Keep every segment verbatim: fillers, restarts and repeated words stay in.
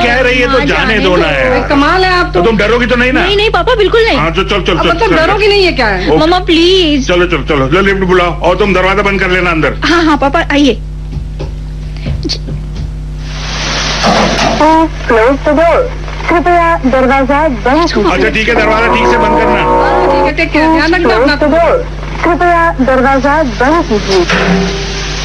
कह रही है तो जाने दो ना यार। कमाल है आप तो। तुम डरोगी तो नहीं ना? नहीं नहीं पापा बिल्कुल नहीं। हाँ तो चल चल चल। मतलब डरोगी नहीं है क्या है? मम्मा प्लीज। चलो चलो चलो लो लिफ्ट बुलाओ और तुम दरवाजा बंद कर लेना अंदर। हाँ हाँ पापा आइए। क्लोज द डोर, कृपया दरवाजा बंद कीजिए। अच्छा ठीक है दरवाजा ठीक से बंद करना। ठीक है टेक केयर, ध्यान रखना अपना। क्लोज द डोर, कृपया दरवाजा बंद कीजिए।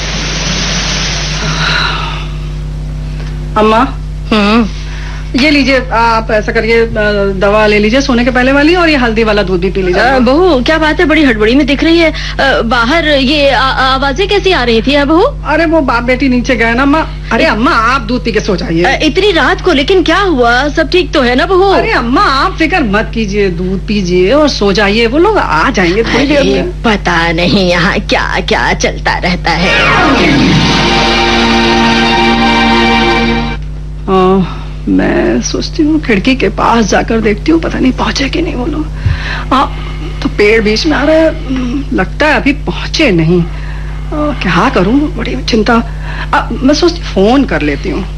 अम्मा हम्म ये लीजिए, आप ऐसा करिए दवा ले लीजिए सोने के पहले वाली, और ये हल्दी वाला दूध भी पी लीजिए। बहू क्या बात है, बड़ी हड़बड़ी में दिख रही है। आ, बाहर ये आ, आवाजें कैसी आ रही थी बहू? अरे वो बाप बेटी नीचे गए ना अम्मा। अरे अम्मा आप दूध पी के सो जाइए। इतनी रात को, लेकिन क्या हुआ, सब ठीक तो है ना बहू? अरे अम्मा आप फिक्र मत कीजिए, दूध पीजिए और सो जाइए, वो लोग आ जाएंगे थोड़ी देर में। पता नहीं यहाँ क्या क्या चलता रहता है। आ, मैं सोचती हूँ खिड़की के पास जाकर देखती हूँ, पता नहीं पहुंचे कि नहीं वो लोग। आ, तो पेड़ बीच में आ रहा है, लगता है अभी पहुंचे नहीं। आ, क्या करूँ, बड़ी चिंता। आ, मैं सोचती फोन कर लेती हूँ।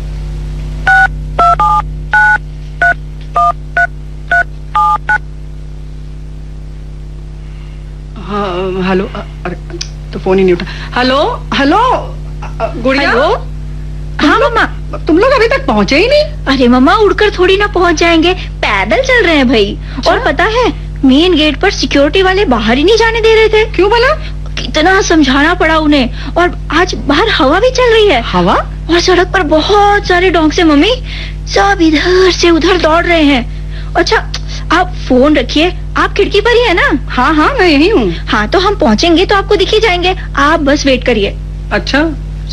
हाँ हेलो। अरे तो फोन ही नहीं उठा। हेलो हेलो गुड़िया। हेलो हाँ मम्मा, तुम लोग अभी तक पहुंचे ही नहीं? अरे मम्मा उड़कर थोड़ी ना पहुंच जाएंगे, पैदल चल रहे हैं भाई। और पता है मेन गेट पर सिक्योरिटी वाले बाहर ही नहीं जाने दे रहे थे। क्यों भला? कितना समझाना पड़ा उन्हें। और आज बाहर हवा भी चल रही है। हवा? और सड़क पर बहुत सारे डॉग से मम्मी, सब इधर से उधर दौड़ रहे हैं। अच्छा आप फोन रखिए, आप खिड़की पर ही है ना? हाँ हाँ मैं यही हूँ। हाँ तो हम पहुँचेंगे तो आपको दिख ही जाएंगे, आप बस वेट करिए। अच्छा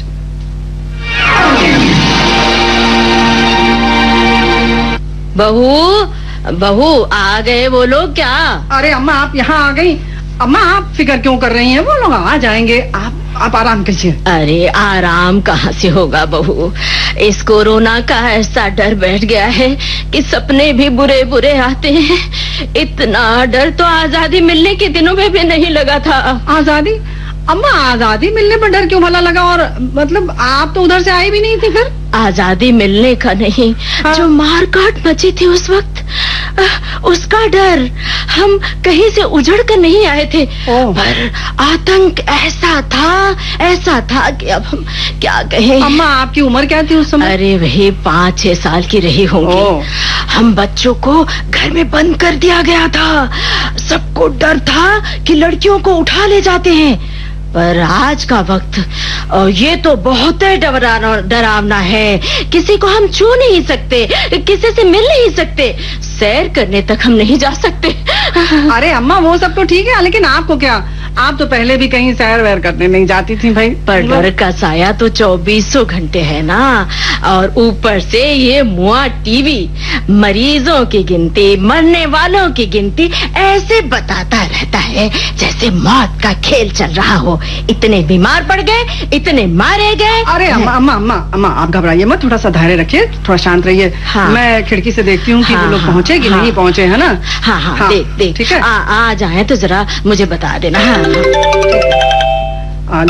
बहू बहू आ गए वो लोग क्या? अरे अम्मा आप यहाँ आ गई। अम्मा आप फिक्र क्यों कर रही हैं, वो लोग आ जाएंगे, आप आप आराम कीजिए। अरे आराम कहाँ से होगा बहू, इस कोरोना का ऐसा डर बैठ गया है कि सपने भी बुरे बुरे आते हैं। इतना डर तो आजादी मिलने के दिनों में भी नहीं लगा था। आजादी? अम्मा आजादी मिलने पर डर क्यों भला लगा? और मतलब आप तो उधर से आई भी नहीं थी फिर? आजादी मिलने का नहीं, हाँ। जो मारकाट मची थी उस वक्त, उसका डर। हम कहीं से उजड़ कर नहीं आए थे, पर आतंक ऐसा था ऐसा था कि अब हम क्या कहें। अम्मा आपकी उम्र क्या थी उस समय? अरे वही पाँच छह साल की रही होंगी। हम बच्चों को घर में बंद कर दिया गया था। सबको डर था कि लड़कियों को उठा ले जाते हैं। पर आज का वक्त ये तो बहुत डरावना डरावना है। किसी को हम छू नहीं सकते, किसी से मिल नहीं सकते, सैर करने तक हम नहीं जा सकते। अरे अम्मा वो सब तो ठीक है, लेकिन आपको क्या, आप तो पहले भी कहीं सैर वैर करने नहीं जाती थी भाई। पर डर का साया तो चौबीसों घंटे है ना, और ऊपर से ये मुआ टीवी मरीजों की गिनती, मरने वालों की गिनती ऐसे बताता रहता है जैसे मौत का खेल चल रहा हो। इतने बीमार पड़ गए, इतने मारे गए। अरे अम्मा अम्मा अम्मा अम्मा आप घबराइए मत, थोड़ा सा धैर्य रखिए, थोड़ा शांत रहिए। हाँ। मैं खिड़की से देखती हूँ कि हाँ, वो लोग पहुँचे कि हाँ, नहीं पहुँचे, है ना? हाँ हाँ, हाँ देख देख ठीक है। आ, आ जाए तो जरा मुझे बता देना। हाँ हाँ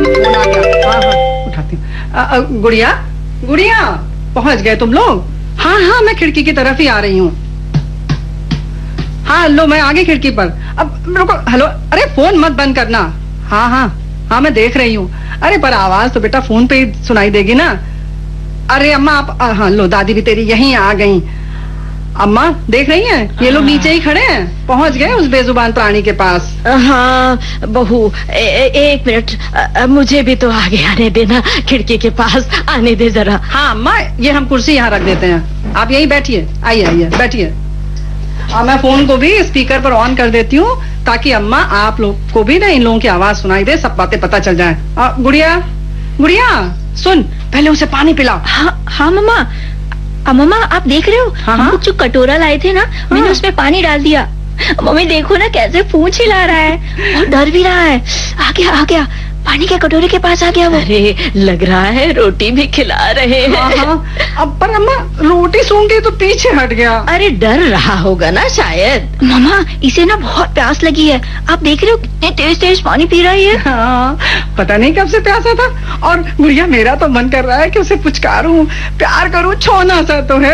उठाती हूँ। गुड़िया गुड़िया पहुँच गए तुम लोग? हाँ हाँ मैं खिड़की की तरफ ही आ रही हूँ। हाँ लो मैं आ गई खिड़की पर। अब रुको, हेलो। अरे फोन मत बंद करना। हाँ हाँ हाँ मैं देख रही हूँ। अरे पर आवाज तो बेटा फोन पे ही सुनाई देगी ना। अरे अम्मा आप, हाँ लो दादी भी तेरी यहीं आ गई। अम्मा देख रही हैं, ये लोग नीचे ही खड़े हैं, पहुंच गए उस बेजुबान प्राणी के पास। हाँ बहू ए, एक मिनट, मुझे भी तो आगे आने देना, खिड़की के पास आने दे जरा। हाँ अम्मा ये हम कुर्सी यहाँ रख देते हैं, आप यहीं बैठिए। आइए आइए बैठिए। और मैं फोन को भी स्पीकर पर ऑन कर देती हूँ ताकि अम्मा आप लोग को भी ना इन लोगों की आवाज सुनाई दे, सब बातें पता चल जाए। गुड़िया गुड़िया सुन, पहले उसे पानी पिलाओ। हाँ हाँ मम्मा। मम्मा आप देख रहे हो, हाँ, हम लोग जो कटोरा लाए थे ना, हाँ, मैंने उसमें पानी डाल दिया। मम्मी देखो ना कैसे पूंछ हिला रहा है और डर भी रहा है। आ गया आ गया, पानी के कटोरे के पास आ गया वो। अरे लग रहा है रोटी भी खिला रहे हैं। हाँ, हाँ। अब पर अम्मा रोटी सूंघ के तो पीछे हट गया। अरे डर रहा होगा ना शायद। मम्मा इसे ना बहुत प्यास लगी है, आप देख रहे हो कितने तेज तेज पानी पी रही है। हाँ, पता नहीं कब से प्यासा था। और गुड़िया मेरा तो मन कर रहा है कि उसे पुचकारूं, प्यार करूं, छोना सा तो है।